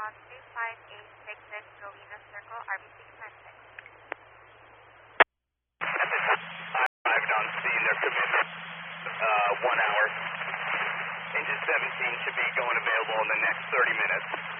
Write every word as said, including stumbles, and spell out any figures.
on three five eight six six Rowena Circle, R B six nine six. I arrived on scene. Their commitment, uh, one hour. Engine seventeen should be going available in the next thirty minutes.